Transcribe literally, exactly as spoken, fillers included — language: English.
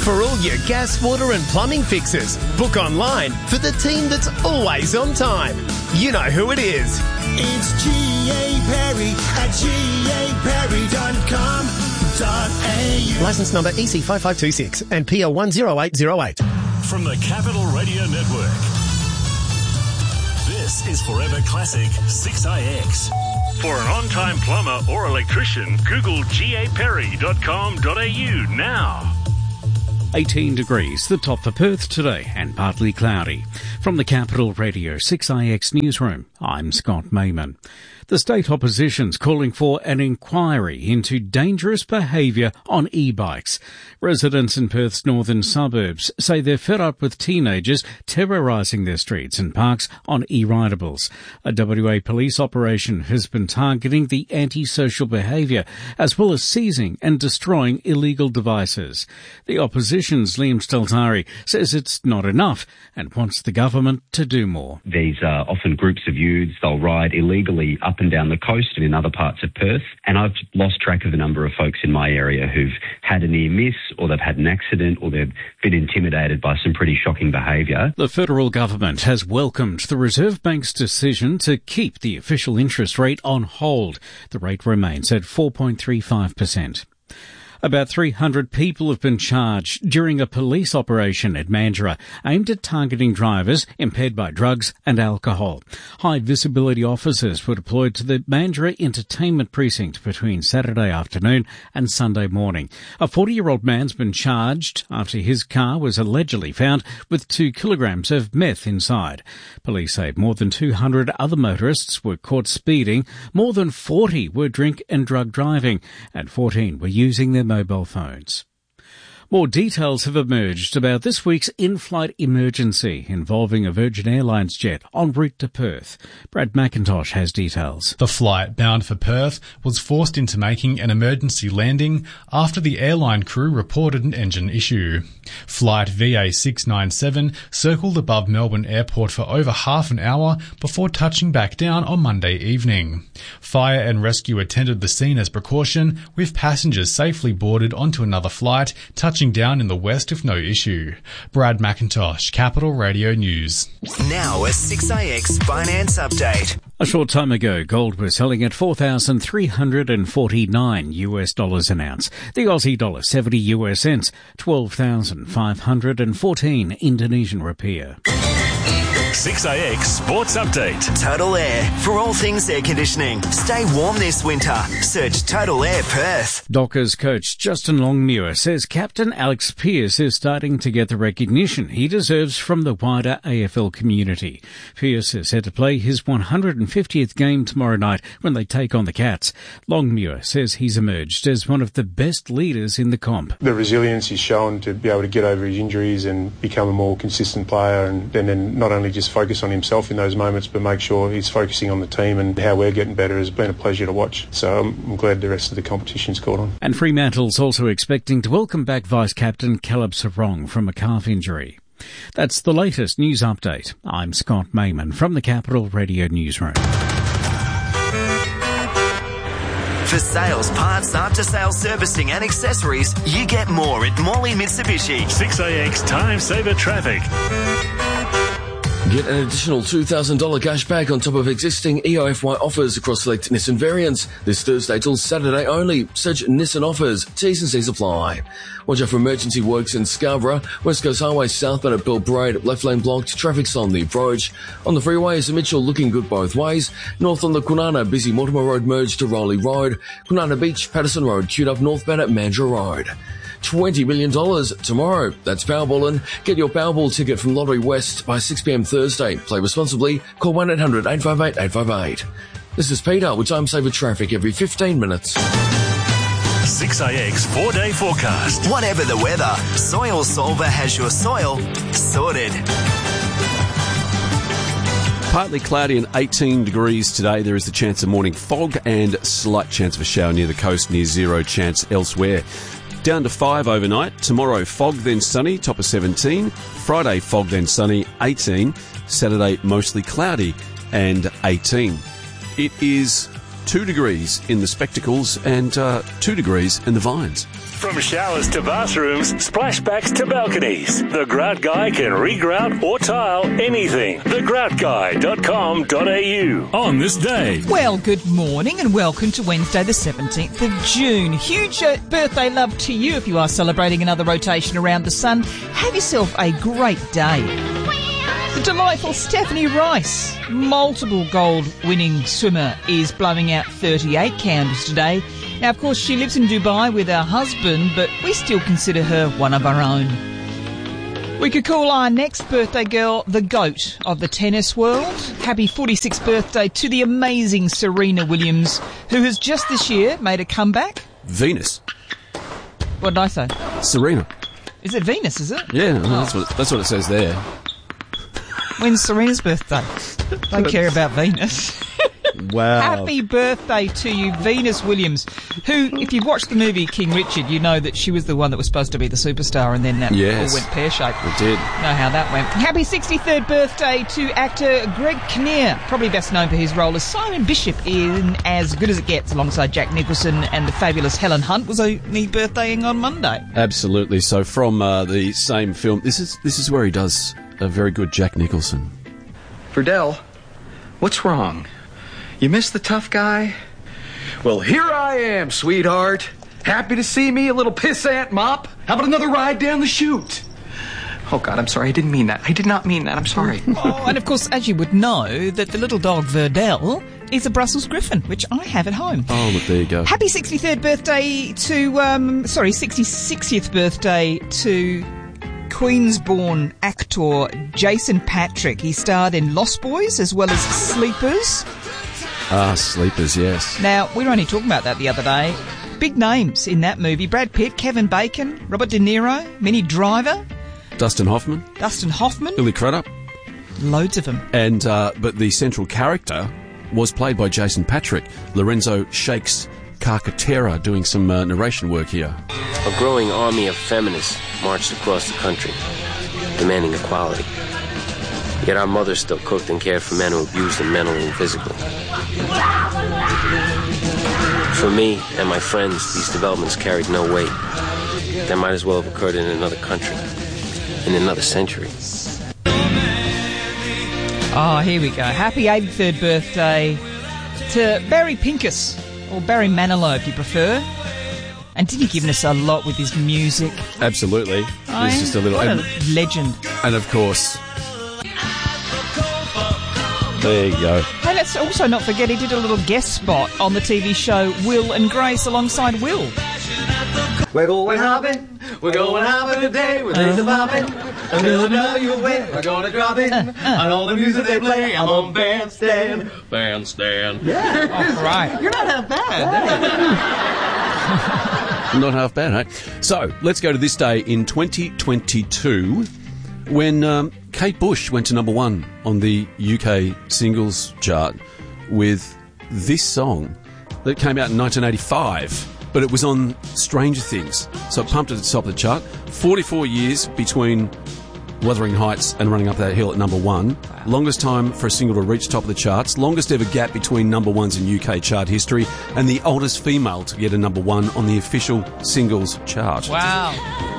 For all your gas, water and plumbing fixes, book online for the team that's always on time. You know who it is. It's G A Perry at G A Perry dot com dot A U. Licence number E C five five two six and P L one zero eight zero eight. From the Capital Radio Network, this is Forever Classic six I X. For an on-time plumber or electrician, Google G A Perry dot com dot A U now. eighteen degrees, the top for Perth today, and partly cloudy. From the Capital Radio six I X newsroom, I'm Scott Mayman. The state opposition's calling for an inquiry into dangerous behaviour on e-bikes. Residents in Perth's northern suburbs say they're fed up with teenagers terrorising their streets and parks on e-ridables. A W A police operation has been targeting the antisocial behaviour, as well as seizing and destroying illegal devices. The opposition's Liam Steltari says it's not enough and wants the government to do more. These are often groups of youths. They'll ride illegally up and down the coast and in other parts of Perth. And I've lost track of the number of folks in my area who've had a near miss, or they've had an accident, or they've been intimidated by some pretty shocking behaviour. The federal government has welcomed the Reserve Bank's decision to keep the official interest rate on hold. The rate remains at four point three five percent. About three hundred people have been charged during a police operation at Mandurah aimed at targeting drivers impaired by drugs and alcohol. High visibility officers were deployed to the Mandurah Entertainment Precinct between Saturday afternoon and Sunday morning. A forty-year-old man's been charged after his car was allegedly found with two kilograms of meth inside. Police say more than two hundred other motorists were caught speeding, more than forty were drink and drug driving, and fourteen were using their mobile phones. More details have emerged about this week's in-flight emergency involving a Virgin Airlines jet en route to Perth. Brad McIntosh has details. The flight bound for Perth was forced into making an emergency landing after the airline crew reported an engine issue. Flight V A six nine seven circled above Melbourne Airport for over half an hour before touching back down on Monday evening. Fire and rescue attended the scene as precaution, with passengers safely boarded onto another flight, touching down in the west with no issue. Brad McIntosh, Capital Radio News. Now a six I X finance update. A short time ago, gold was selling at four thousand three hundred forty-nine US dollars an ounce. The Aussie dollar seventy US cents, twelve thousand five hundred fourteen Indonesian rupiah. six I X Sports Update. Total Air. For all things air conditioning. Stay warm this winter. Search Total Air Perth. Dockers coach Justin Longmuir says captain Alex Pearce is starting to get the recognition he deserves from the wider A F L community. Pearce is set to play his one hundred fiftieth game tomorrow night when they take on the Cats. Longmuir says he's emerged as one of the best leaders in the comp. The resilience he's shown to be able to get over his injuries and become a more consistent player, and, and then not only just focus on himself in those moments but make sure he's focusing on the team and how we're getting better has been a pleasure to watch. So I'm, I'm glad the rest of the competition's caught on. And Fremantle's also expecting to welcome back Vice-Captain Caleb Sarong from a calf injury. That's the latest news update. I'm Scott Mayman from the Capital Radio Newsroom. For sales, parts, after-sales servicing and accessories, you get more at Morley Mitsubishi. six I X Time Saver Traffic. Get an additional two thousand dollars cash back on top of existing E O F Y offers across select Nissan variants. This Thursday till Saturday only. Search Nissan offers. T's and C's apply. Watch out for emergency works in Scarborough. West Coast Highway southbound at Bill Parade. Left lane blocked. Traffic's on the approach. On the freeways, Mitchell looking good both ways. North on the Kwinana, busy Mortimer Road merge to Rowley Road. Kwinana Beach, Patterson Road queued up northbound at Mandurah Road. twenty million dollars tomorrow. That's Powerballin'. Get your Powerball ticket from Lottery West by six p.m. Thursday. Play responsibly. Call one eight hundred eight five eight eight five eight. This is Peter with Time Saver Traffic every fifteen minutes. six I X four-day forecast. Whatever the weather, Soil Solver has your soil sorted. Partly cloudy and eighteen degrees today. There is the chance of morning fog and slight chance of a shower near the coast, near zero chance elsewhere. Down to five overnight. Tomorrow, fog then sunny, top of seventeen. Friday, fog then sunny, eighteen. Saturday, mostly cloudy and eighteen. It is two degrees in the Spectacles and uh, two degrees in the Vines. From showers to bathrooms, splashbacks to balconies, the Grout Guy can regrout or tile anything. the grout guy dot com dot a u. On this day. Well, good morning and welcome to Wednesday the seventeenth of June. Huge uh, birthday love to you if you are celebrating another rotation around the sun. Have yourself a great day. The delightful Stephanie Rice, multiple gold-winning swimmer, is blowing out thirty-eight candles today. Now, of course, she lives in Dubai with her husband, but we still consider her one of our own. We could call our next birthday girl the GOAT of the tennis world. Happy forty-sixth birthday to the amazing Serena Williams, who has just this year made a comeback. Venus. What did I say? Serena. Is it Venus, is it? Yeah, oh. that's what that's what it says there. When's Serena's birthday? Don't care about Venus. Wow. Happy birthday to you, Venus Williams, who, if you've watched the movie King Richard, you know that she was the one that was supposed to be the superstar and then that yes, all went pear-shaped. It did. Know how that went. Happy sixty-third birthday to actor Greg Kinnear, probably best known for his role as Simon Bishop in As Good As It Gets alongside Jack Nicholson, and the fabulous Helen Hunt was only birthdaying on Monday. Absolutely. So from uh, the same film, this is this is where he does a very good Jack Nicholson. Verdell, what's wrong? You miss the tough guy? Well, here I am, sweetheart. Happy to see me, a little pissant mop. How about another ride down the chute? Oh, God, I'm sorry. I didn't mean that. I did not mean that. I'm sorry. Oh, and, of course, as you would know, that the little dog Verdell is a Brussels Griffon, which I have at home. Oh, look, there you go. Happy sixty-third birthday to, um, sorry, sixty-sixtieth birthday to Queensborn actor Jason Patrick. He starred in Lost Boys as well as Sleepers. Ah, Sleepers, yes. Now, we were only talking about that the other day. Big names in that movie. Brad Pitt, Kevin Bacon, Robert De Niro, Minnie Driver. Dustin Hoffman. Dustin Hoffman. Billy Crudup. Loads of them. And, uh, but the central character was played by Jason Patrick. Lorenzo Shakes Carcaterra doing some uh, narration work here. A growing army of feminists marched across the country, demanding equality. Yet our mothers still cooked and cared for men who abused them mentally and physically. For me and my friends, these developments carried no weight. They might as well have occurred in another country, in another century. Oh, here we go. Happy eighty-third birthday to Barry Pincus, or Barry Manilow if you prefer. And didn't he give us a lot with his music? Absolutely. Oh, It's just a little... What and, a legend. And, of course... There you go. Hey, let's also not forget he did a little guest spot on the T V show Will and Grace alongside Will. We're going hopping, we're going hopping today, we're laser bopping, and we'll know you where we're going to drop in, uh, uh. on all the music they play, I'm on bandstand, bandstand. Yeah, all right. You're not half bad. Not half bad, hey? So, let's go to this day in twenty twenty-two, when um, Kate Bush went to number one on the U K singles chart with this song that came out in nineteen eighty-five. But it was on Stranger Things, so it pumped at the top of the chart. forty-four years between Wuthering Heights and Running Up That Hill at number one. Wow. Longest time for a single to reach top of the charts. Longest ever gap between number ones in U K chart history. And the oldest female to get a number one on the official singles chart. Wow.